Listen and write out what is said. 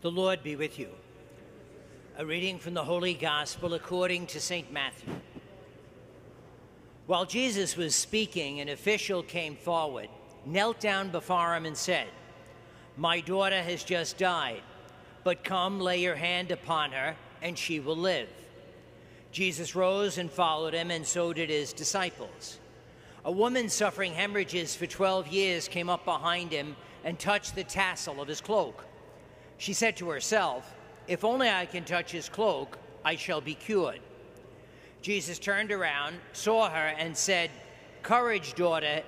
The Lord be with you. A reading from the Holy Gospel according to St. Matthew. While Jesus was speaking, an official came forward, knelt down before him and said, "My daughter has just died, but come, lay your hand upon her, and she will live." Jesus rose and followed him, and so did his disciples. A woman suffering hemorrhages for 12 years came up behind him and touched the tassel of his cloak. She said to herself, "If only I can touch his cloak, I shall be cured." Jesus turned around, saw her, and said, "Courage, daughter,